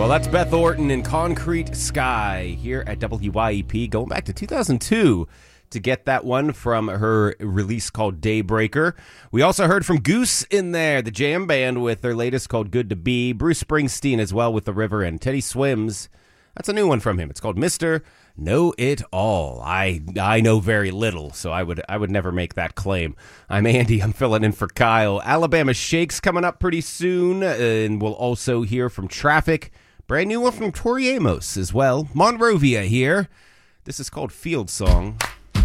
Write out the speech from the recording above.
Well, that's Beth Orton in Concrete Sky here at WYEP, going back to 2002 to get that one from her release called Daybreaker. We also heard from Goose in there, the jam band, with their latest called Good to Be. Bruce Springsteen as well with The River, and Teddy Swims. That's a new one from him. It's called Mr. Know It All. I know very little, so I would never make that claim. I'm Andy. I'm filling in for Kyle. Alabama Shakes coming up pretty soon, and we'll also hear from Traffic. Brand new one from Tori Amos as well. Monrovia here. This is called Field Song.